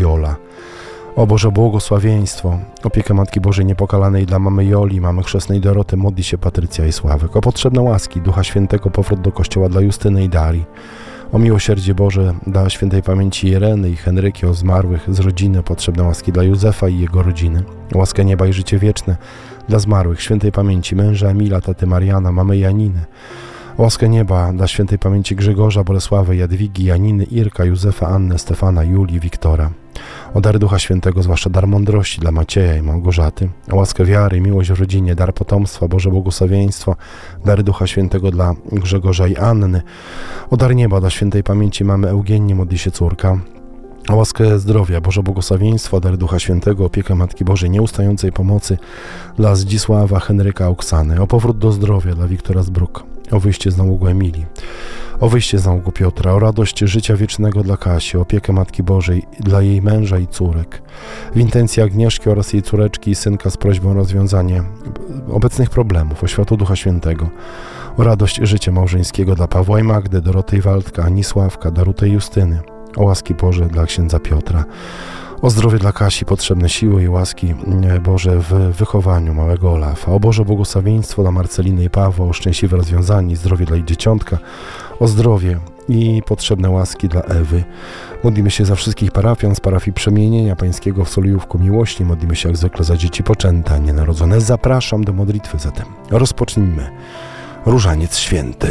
Jola. O Boże, błogosławieństwo, opiekę Matki Bożej Niepokalanej dla mamy Joli, mamy chrzestnej Doroty, modli się Patrycja i Sławek. O potrzebne łaski Ducha Świętego, powrót do Kościoła dla Justyny i Darii. O miłosierdzie Boże dla świętej pamięci Ireny i Henryki, o zmarłych z rodziny, potrzebne łaski dla Józefa i jego rodziny. O łaskę nieba i życie wieczne dla zmarłych, świętej pamięci męża Emila, taty Mariana, mamy Janiny. O łaskę nieba dla świętej pamięci Grzegorza, Bolesławy, Jadwigi, Janiny, Irka, Józefa, Annę, Stefana, Julii, Wiktora. O dar Ducha Świętego, zwłaszcza dar mądrości dla Macieja i Małgorzaty. O łaskę wiary, miłość w rodzinie, dar potomstwa, Boże błogosławieństwo, dary Ducha Świętego dla Grzegorza i Anny. O dar nieba dla świętej pamięci mamy Eugenii, modli się córka. O łaskę zdrowia, Boże błogosławieństwo, dar Ducha Świętego, opiekę Matki Bożej nieustającej pomocy dla Zdzisława, Henryka, Oksany. O powrót do zdrowia dla Wiktora Zbruk. O wyjście z nałogu Emilii. O wyjście z nałogu Piotra. O radość życia wiecznego dla Kasi. O opiekę Matki Bożej dla jej męża i córek. W intencji Agnieszki oraz jej córeczki i synka z prośbą o rozwiązanie obecnych problemów. O światło Ducha Świętego. O radość życia małżeńskiego dla Pawła i Magdy, Doroty i Waldka, Anisławka, Daruty i Justyny. O łaski Boże dla księdza Piotra. O zdrowie dla Kasi, potrzebne siły i łaski Boże w wychowaniu małego Olafa. O Boże błogosławieństwo dla Marceliny i Pawła, o szczęśliwe rozwiązanie, zdrowie dla ich dzieciątka. O zdrowie i potrzebne łaski dla Ewy. Modlimy się za wszystkich parafian z parafii Przemienienia Pańskiego w Solujówku Miłości. Modlimy się jak zwykle za dzieci poczęte, nienarodzone. Zapraszam do modlitwy zatem. Rozpocznijmy Różaniec Święty.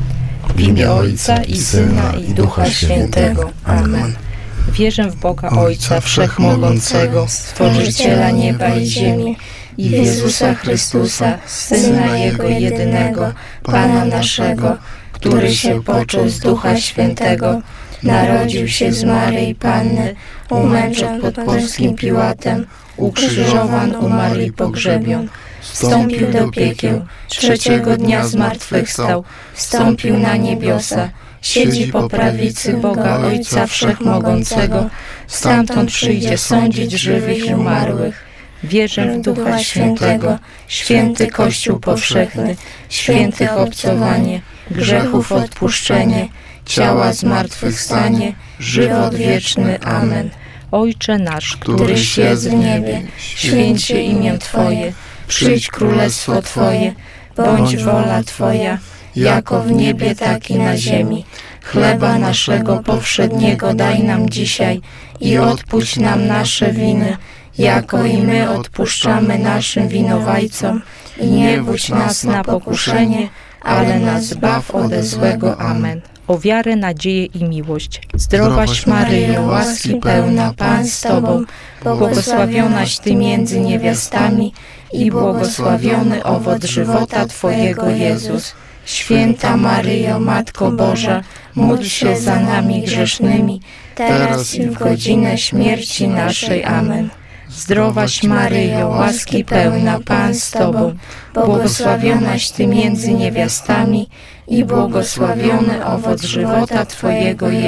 W imię Ojca i Syna i Ducha Świętego. Amen. Wierzę w Boga Ojca Wszechmogącego, Stworzyciela nieba i ziemi, i w Jezusa Chrystusa, Syna Jego jedynego, Pana naszego, który się począł z Ducha Świętego, narodził się z Maryi Panny, umęczon pod Pąskim Piłatem, ukrzyżowan, umarł i pogrzebion, wstąpił do piekieł, trzeciego dnia zmartwychwstał, wstąpił na niebiosa, siedzi po prawicy Boga Ojca Wszechmogącego, stamtąd przyjdzie sądzić żywych i umarłych. Wierzę w Ducha Świętego, święty Kościół powszechny, świętych obcowanie, grzechów odpuszczenie, ciała zmartwychwstanie, żywot wieczny. Amen. Ojcze nasz, Któryś jest w niebie, święć się imię Twoje, przyjdź królestwo Twoje, bądź wola Twoja, jako w niebie, tak i na ziemi. Chleba naszego powszedniego daj nam dzisiaj i odpuść nam nasze winy, jako i my odpuszczamy naszym winowajcom. I nie wódź nas na pokuszenie, ale nas zbaw ode złego. Amen. o wiarę, nadzieję i miłość. Zdrowaś Maryjo, łaski pełna, Pan z Tobą, błogosławionaś Ty między niewiastami i błogosławiony owoc żywota Twojego, Jezus. Święta Maryjo, Matko Boża, módl się za nami grzesznymi, teraz i w godzinę śmierci naszej. Amen. Zdrowaś Maryjo, łaski pełna, Pan z Tobą, błogosławionaś Ty między niewiastami i błogosławiony owoc żywota Twojego, Jezus.